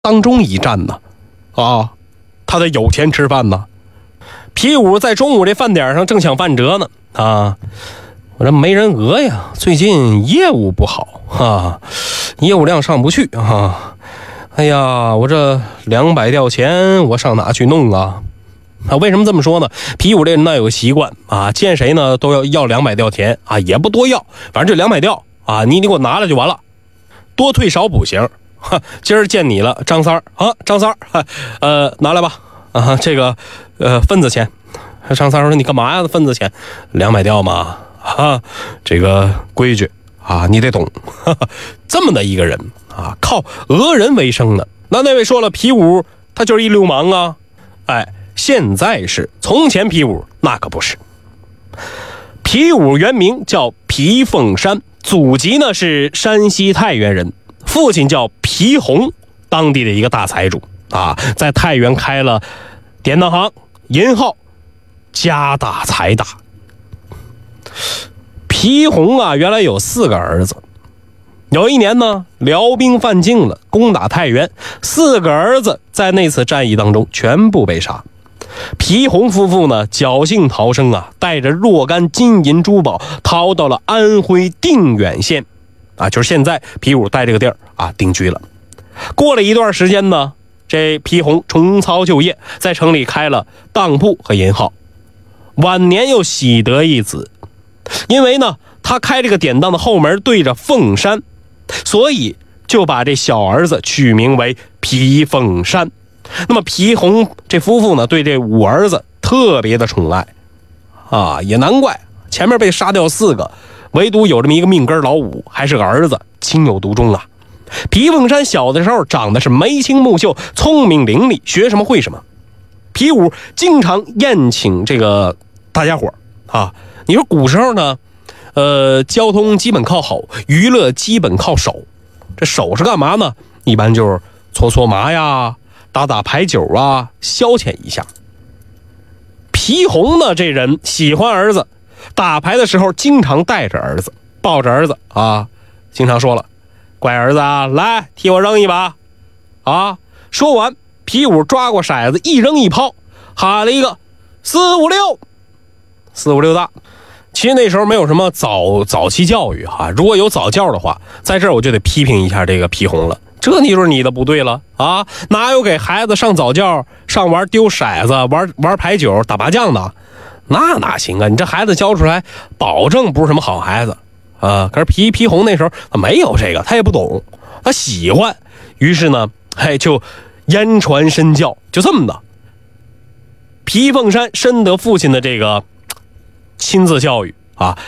当中一战呢，他得有钱吃饭呢。皮五在中午这饭点上正想饭辙呢，我这没人讹呀，最近业务不好业务量上不去哎呀，我这200吊钱我上哪去弄啊？为什么这么说呢？皮五这人呢有个习惯见谁呢都要200吊钱也不多要，反正这200吊你给我拿来就完了，多退少补行。今儿见你了，张三儿张三儿拿来吧这个份子钱。张三儿说你干嘛呀？份子钱200吊嘛这个规矩你得懂这么的一个人靠讹人为生的。那位说了，皮五他就是一流氓现在是，从前皮五那可不是。皮五原名叫皮凤山，祖籍呢是山西太原人，父亲叫皮红，当地的一个大财主在太原开了典当行、银号，家大财大。皮红原来有4个儿子，有一年呢辽兵犯境了，攻打太原，4个儿子在那次战役当中全部被杀。皮红夫妇呢侥幸逃生带着若干金银珠宝逃到了安徽定远县就是现在皮五在这个地儿定居了。过了一段时间呢，这皮红重操旧业，在城里开了当铺和银号，晚年又喜得一子。因为呢他开这个典当的后门对着凤山，所以就把这小儿子取名为皮凤山。那么皮红这夫妇呢对这5儿子特别的宠爱也难怪前面被杀掉4个，唯独有这么一个命根老5还是个儿子，情有独钟皮凤山小的时候长得是眉清目秀，聪明伶俐，学什么会什么。皮五经常宴请这个大家伙你说古时候呢交通基本靠吼，娱乐基本靠手。这手是干嘛呢？一般就是搓麻呀，打牌九消遣一下。皮红呢这人喜欢儿子，打牌的时候经常带着儿子，抱着儿子经常说了，乖儿子来替我扔一把说完皮五抓过骰子一扔一抛，喊了一个456大。其实那时候没有什么早期教育如果有早教的话，在这儿我就得批评一下这个皮红了。这你说你的不对了哪有给孩子上早教上玩丢骰子玩牌九打麻将的？那哪行你这孩子教出来保证不是什么好孩子可是皮红那时候没有这个，他也不懂，他喜欢，于是呢就言传身教，就这么的。皮凤山深得父亲的这个亲自教育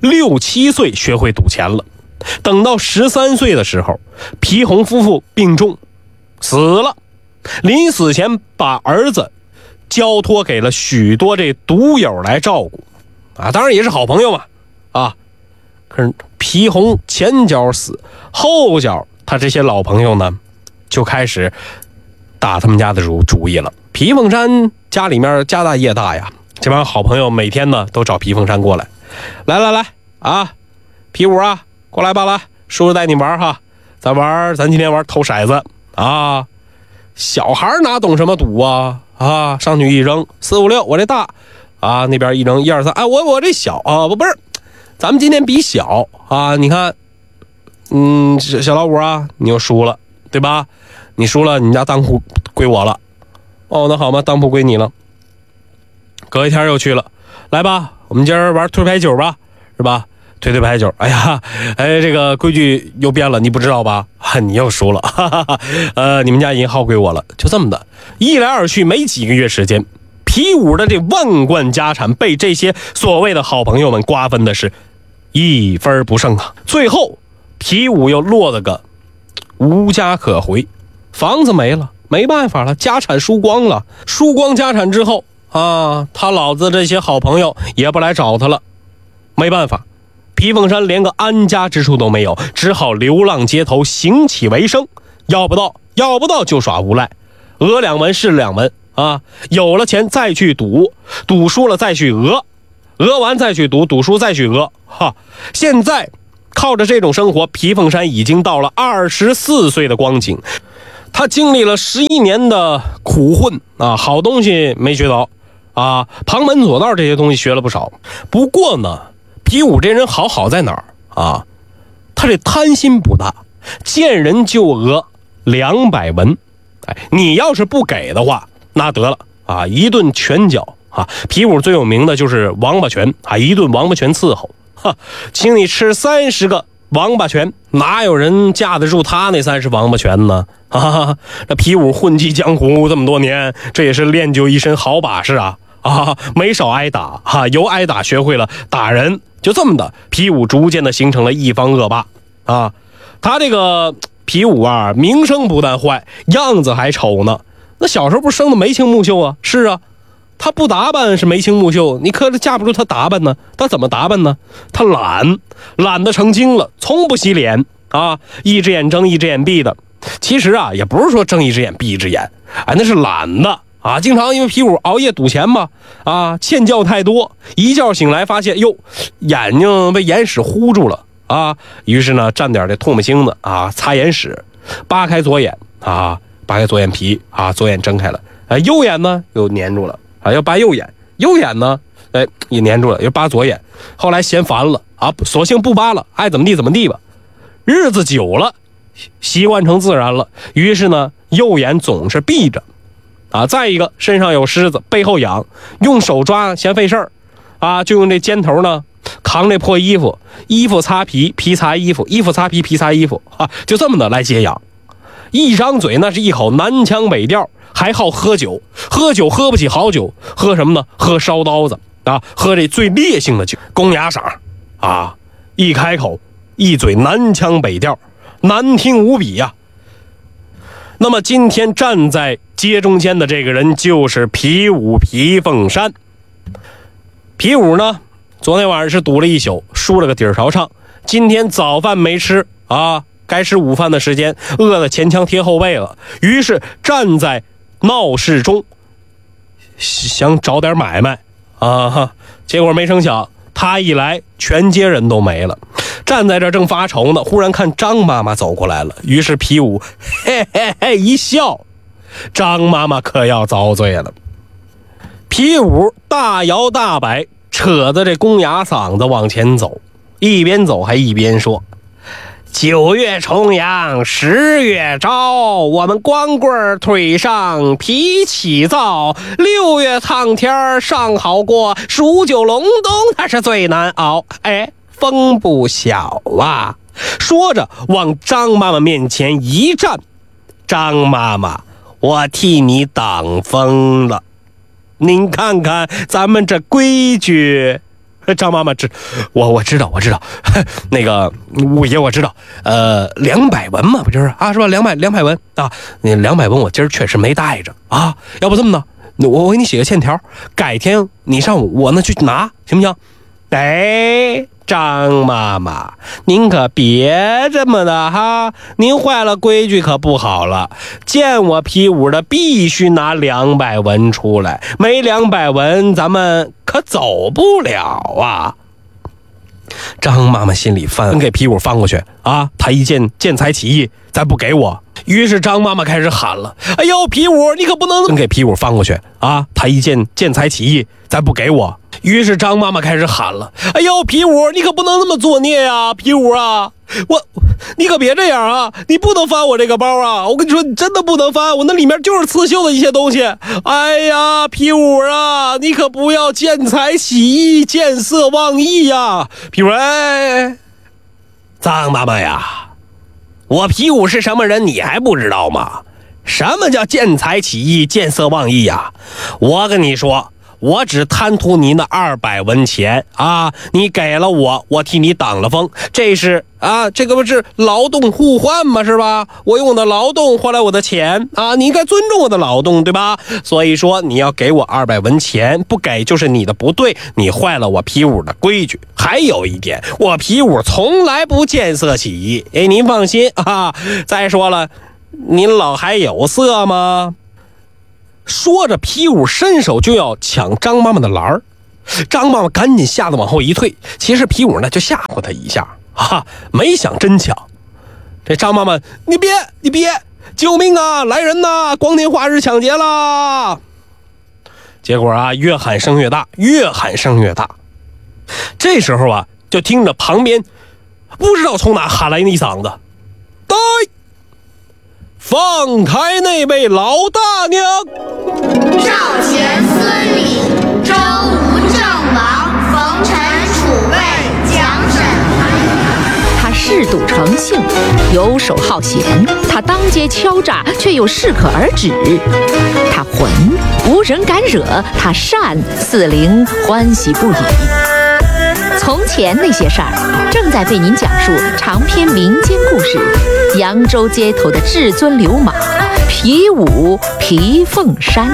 6、7岁学会赌钱了。等到13岁的时候，皮红夫妇病重死了，临死前把儿子交托给了许多这赌友来照顾当然也是好朋友嘛可是皮红前脚死，后脚他这些老朋友呢就开始打他们家的主意了。皮凤山家里面家大业大呀，这帮好朋友每天呢都找皮凤山过来，来皮五过来吧，来叔叔带你玩咱今天玩投骰子小孩哪懂什么赌上去一扔456，我这大那边一扔1、2、3，我这小不是，咱们今天比小你看小老五你又输了对吧？你输了，你家当铺归我了。那好吗？当铺归你了。隔一天又去了，来吧，我们今儿玩推牌九吧，是吧？推牌九，这个规矩又变了，你不知道吧？你又输了，你们家银号归我了。就这么的，一来二去，没几个月时间，皮五的这万贯家产被这些所谓的好朋友们瓜分的是一分不剩最后皮五又落了个无家可回，房子没了，没办法了，家产输光了。输光家产之后他老子这些好朋友也不来找他了，没办法，皮凤山连个安家之处都没有，只好流浪街头，行乞为生，要不到就耍无赖，讹2文是2文有了钱再去赌，赌输了再去讹完再去赌，赌输再去讹现在靠着这种生活，皮凤山已经到了24岁的光景。 他经历了11年的苦混啊，好东西没学到啊，旁门左道这些东西学了不少。不过呢，皮武这人好在哪儿啊？他这贪心不大，见人就讹200文。哎，你要是不给的话，那得了啊，一顿拳脚啊。皮武最有名的就是王八拳啊，一顿王八拳伺候，哈，请你吃30个王八拳，哪有人架得住他那30王八拳呢？啊，这皮武混迹江湖这么多年，这也是练就一身好把式啊！没少挨打啊，由挨打学会了打人，就这么的，皮武逐渐的形成了一方恶霸啊。他这个皮武啊，名声不但坏，样子还丑呢。那小时候不是生的眉清目秀啊？是啊，他不打扮是眉清目秀，你可是架不住他打扮呢。他怎么打扮呢？他懒得成精了，从不洗脸啊，一只眼睁一只眼闭的。其实啊，也不是说睁一只眼闭一只眼，哎，那是懒的啊。经常因为皮武熬夜赌钱嘛，啊，欠觉太多，一觉醒来发现哟，眼睛被眼屎糊住了啊。于是呢，蘸点这唾沫星子啊，擦眼屎，扒开左眼啊，扒开左眼皮啊，左眼睁开了，右眼呢又粘住了啊，要扒右眼，右眼呢，也粘住了，又扒左眼。后来嫌烦了啊，索性不扒了，爱怎么地怎么地吧。日子久了，习惯成自然了，于是呢，右眼总是闭着啊。再一个，身上有虱子，背后痒，用手抓嫌费事儿啊，就用这尖头呢扛这破衣服，衣服擦皮，皮擦衣服，衣服擦皮，皮擦衣服啊，就这么的来解痒。一张嘴那是一口南腔北调，还好喝酒，喝不起好酒，喝什么呢？喝烧刀子啊，喝这最烈性的酒，公鸭嗓啊，一开口一嘴南腔北调，难听无比呀。那么今天站在街中间的这个人就是皮武皮凤山。皮武呢，昨天晚上是赌了一宿，输了个底儿朝上，今天早饭没吃啊，该吃午饭的时间，饿得前腔贴后背了，于是站在闹市中想找点买卖啊，结果没成想他一来，全街人都没了。站在这正发愁呢，忽然看张妈妈走过来了，于是皮武嘿嘿嘿一笑，张妈妈可要遭罪了。皮武大摇大摆，扯着这公鸭嗓子往前走，一边走还一边说：9月重阳10月朝，我们光棍腿上皮起灶，6月烫天上好过，数9隆冬它是最难熬。哎，风不小啊。说着往张妈妈面前一站，张妈妈，我替你挡风了，您看看咱们这规矩。张妈妈我知道那个五爷我知道，200文嘛，不就是啊，是吧？200文啊，那200文我今儿确实没带着啊，要不这么的，我给你写个欠条，改天你上我那去拿，行不行？哎，张妈妈，您可别这么的哈，您坏了规矩可不好了。见我皮武的必须拿200文出来，没200文咱们可走不了啊。张妈妈心里翻，给皮武放过去啊！他一见见财起意，再不给我。于是张妈妈开始喊了：“哎呦，皮武，你可不能给皮武放过去啊！”他一见财起意，再不给我。于是张妈妈开始喊了：“哎呦，皮武，你可不能那么作孽呀，皮武啊！你可别这样啊！你不能翻我这个包啊！我跟你说，你真的不能翻，我那里面就是刺绣的一些东西。哎呀，皮武啊，你可不要见财起意，见色忘义呀！皮武，哎，张妈妈呀，我皮武是什么人，你还不知道吗？什么叫见财起意，见色忘义呀？我跟你说。”我只贪图你那200文钱啊！你给了我替你挡了风，这是啊，这个不是劳动互换吗？是吧？我用我的劳动换来我的钱啊！你应该尊重我的劳动，对吧？所以说你要给我200文钱，不给就是你的不对，你坏了我皮武的规矩。还有一点，我皮武从来不见色起意，哎，您放心啊！再说了，您老还有色吗？说着，皮武伸手就要抢张妈妈的篮儿，张妈妈赶紧吓得往后一退。其实皮武呢就吓唬他一下，没想真抢。这张妈妈，你别救命啊！来人呐！光天化日抢劫啦！结果啊，越喊声越大，越喊声越大。这时候啊，就听着旁边不知道从哪喊来一嗓子：“呆！放开那位老大娘！” 赵钱孙李周吴郑王冯陈楚卫蒋沈他嗜赌成性，游手好闲；他当街敲诈，却又适可而止；他浑，无人敢惹；他善，四邻欢喜不已。从前那些事儿，正在为您讲述长篇民间故事《扬州街头的至尊流氓皮五皮凤山》。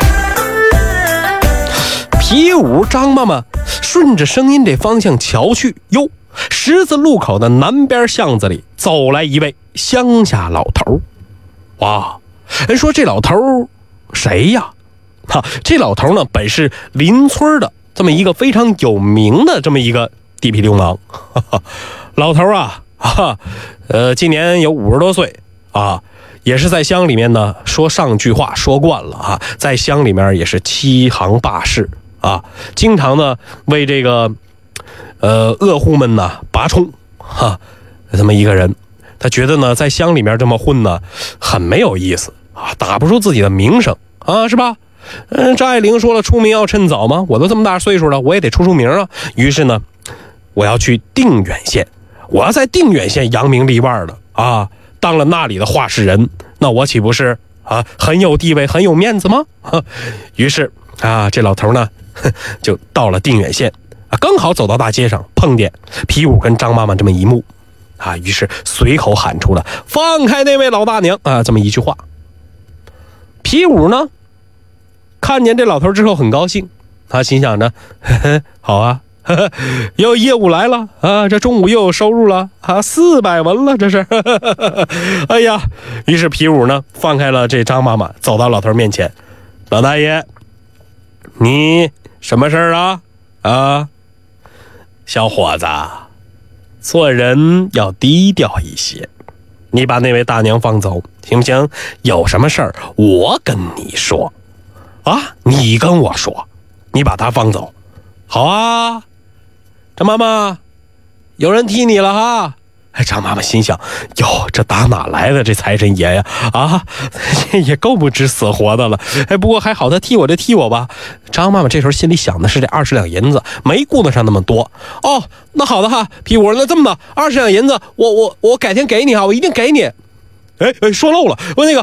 皮五张妈妈顺着声音这方向瞧去，哟，十字路口的南边巷子里走来一位乡下老头。哇，人说这老头谁呀？这老头呢，本是邻村的这么一个非常有名的这么一个地痞流氓。老头啊，今年有50多岁啊，也是在乡里面呢说上句话说惯了啊，在乡里面也是欺行霸市啊，经常呢为这个恶户们呢拔冲这么一个人。他觉得呢在乡里面这么混呢很没有意思啊，打不出自己的名声啊，是吧？张爱玲说了，出名要趁早嘛，我都这么大岁数了，我也得出名啊。于是呢，我要去定远县，我要在定远县扬名立万的啊，当了那里的话事人，那我岂不是啊很有地位很有面子吗？于是啊，这老头呢就到了定远县啊，刚好走到大街上，碰见皮五跟张妈妈这么一幕啊，于是随口喊出了放开那位老大娘啊这么一句话。皮五呢看见这老头之后很高兴，他心想着好啊，又有业务来了啊，这中午又有收入了啊，400文了这是。哎呀，于是皮五呢放开了这张妈妈，走到老头面前，老大爷，你什么事儿啊？啊，小伙子，做人要低调一些，你把那位大娘放走行不行？有什么事儿我跟你说啊，你跟我说，你把她放走。好啊，张妈妈，有人替你了哈。张妈妈心想，哟，这打哪来的这财神爷呀？啊，也够不知死活的了。不过还好他替我就替我吧。张妈妈这时候心里想的是这20两银子，没顾得上那么多。哦，那好的哈，皮五，那这么的，20两银子，我改天给你哈，我一定给你。说漏了，我那个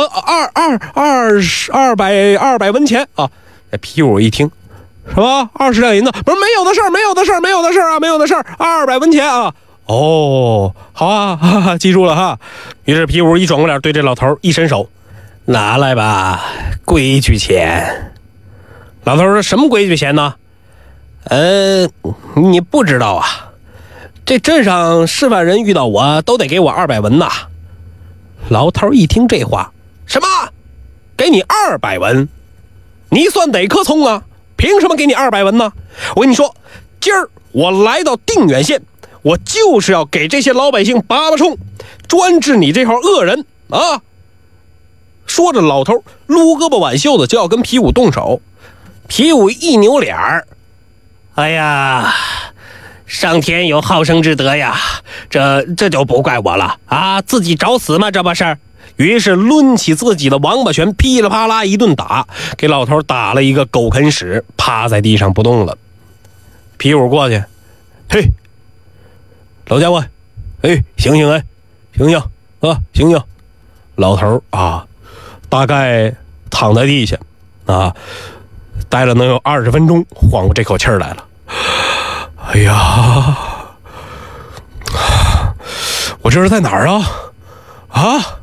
200文钱啊。皮五一听，什么20两银子？不是没有的事儿，没有的事儿，没有的事儿啊，没有的事儿，200文钱啊。哦，好啊，哈哈，记住了哈。于是皮五一转过脸，对这老头一伸手，拿来吧，规矩钱。老头说，什么规矩钱呢？你不知道啊，这镇上示范人遇到我都得给我200文呐。老头一听这话，什么？给你200文？你算哪棵葱啊？凭什么给你200文呢？我跟你说，今儿我来到定远县，我就是要给这些老百姓拔冲，专治你这号恶人啊！说着，老头撸胳膊挽袖子就要跟皮五动手。皮五一扭脸儿，哎呀，上天有好生之德呀，这就不怪我了啊，自己找死吗？这不是？于是抡起自己的王八拳，噼里啪啦一顿打，给老头打了一个狗啃屎，趴在地上不动了。皮五过去，嘿，老家伙，醒醒，醒醒啊，醒醒！老头啊，大概躺在地下啊，待了能有20分钟，缓过这口气来了。哎呀，我这是在哪儿啊？啊！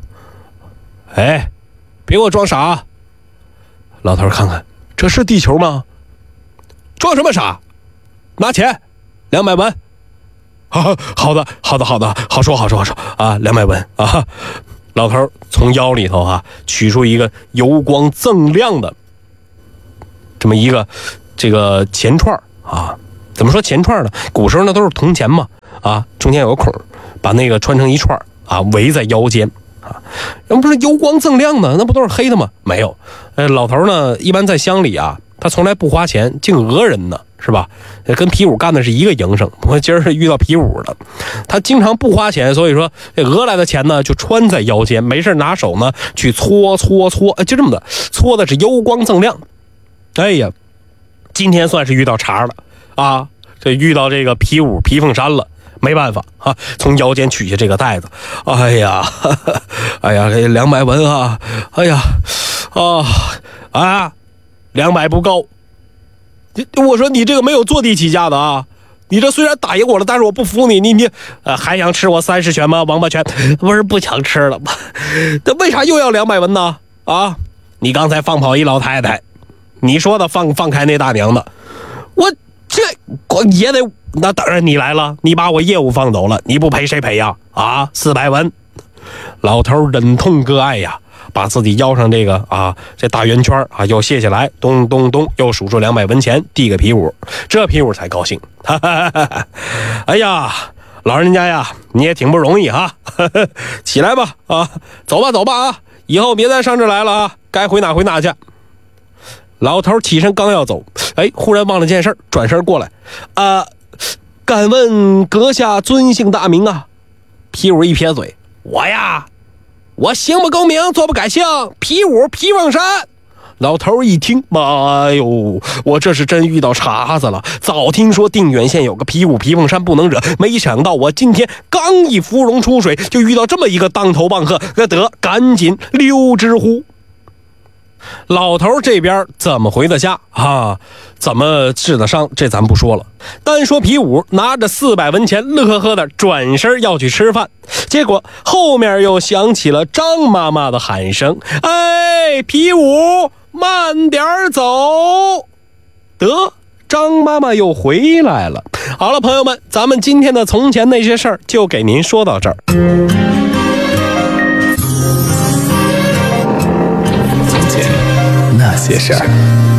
别给我装傻！老头看看，这是地球吗？装什么傻？拿钱，200文。好的，好说啊，200文啊！老头从腰里头取出一个油光锃亮的这么一个这个钱串啊。怎么说钱串呢？古时候呢都是铜钱嘛啊，中间有个孔，把那个穿成一串啊，围在腰间啊，人不是油光锃亮的，那不都是黑的吗？没有，老头呢，一般在乡里啊，他从来不花钱，净讹人呢，是吧？跟皮五干的是一个营生。我今儿是遇到皮五了，他经常不花钱，所以说这讹来的钱呢，就穿在腰间，没事拿手呢去搓，就这么的搓的是油光锃亮。哎呀，今天算是遇到茬了啊！这遇到这个皮五皮凤山了，没办法啊，从腰间取下这个袋子，哎呀，哎呀，这200文啊，哎呀，啊，200不够。我说你这个没有坐地起价的啊！你这虽然打赢我了，但是我不服你，还想吃我30拳吗？王八拳不是不想吃了吗？这为啥又要200文呢？啊，你刚才放跑一老太太，你说的放开那大娘的，我也得那当然你来了，你把我业务放走了，你不赔谁赔呀？啊，400文，老头忍痛割爱呀。把自己腰上这个这大圆圈又卸下来，咚咚咚，又数出200文钱，递给皮五，这皮五才高兴。哎呀，老人家呀，你也挺不容易哈，起来吧走吧啊，以后别再上这来了啊，该回哪回哪去。老头起身刚要走，忽然忘了件事，转身过来，敢问阁下尊姓大名啊？皮五一撇嘴，我姓不更名，坐不改姓，皮五皮凤山。老头一听，妈哟，我这是真遇到茬子了。早听说定远县有个皮五皮凤山不能惹，没想到我今天刚一芙蓉出水，就遇到这么一个当头棒喝，得赶紧溜之乎。老头这边怎么回得下啊？怎么治得上？这咱不说了。单说皮五拿着400文钱，乐呵呵的转身要去吃饭，结果后面又响起了张妈妈的喊声：“哎，皮五，慢点走！”得，张妈妈又回来了。好了，朋友们，咱们今天的从前那些事儿就给您说到这儿。 那些事儿。